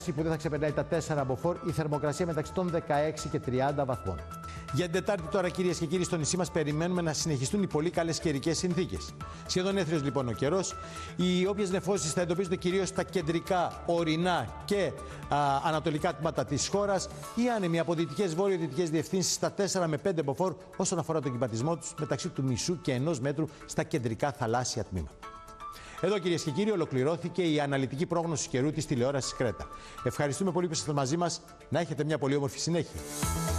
που δεν θα ξεπερνάει τα 4 μποφόρ, η θερμοκρασία μεταξύ των 16 και 30 βαθμών. Για την Τετάρτη τώρα, κυρίες και κύριοι, στο νησί μας περιμένουμε να συνεχιστούν οι πολύ καλές καιρικές συνθήκες. Σχεδόν έθριος λοιπόν ο καιρός. Οι όποιες νεφώσεις θα εντοπίζονται κυρίως στα κεντρικά, ορεινά και ανατολικά τμήματα της χώρας. Οι άνεμοι από δυτικές βορειοδυτικές διευθύνσεις στα 4 με 5 μποφόρ όσον αφορά τον κυματισμό τους μεταξύ του μισού και 1 μέτρου στα κεντρικά θαλάσσια τμήματα. Εδώ, κυρίες και κύριοι, ολοκληρώθηκε η αναλυτική πρόγνωση καιρού της τηλεόρασης Κρέτα. Ευχαριστούμε πολύ που ήσασταν μαζί μας. Να έχετε μια πολύ όμορφη συνέχεια.